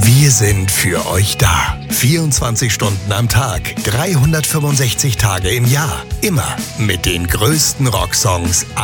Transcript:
Wir sind für euch da. 24 Stunden am Tag, 365 Tage im Jahr. Immer mit den größten Rocksongs